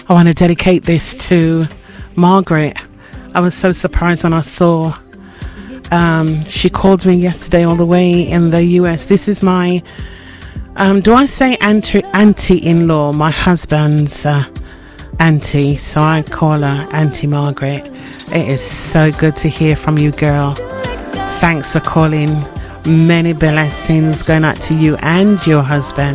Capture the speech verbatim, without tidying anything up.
I want to dedicate this to Margaret. I was so surprised when I saw um, she called me yesterday all the way in the U S. This is my, um, do I say auntie, auntie-in-law, my husband's uh, auntie, so I call her Auntie Margaret. It is so good to hear from you, girl. Thanks for calling. Many blessings going out to you and your husband.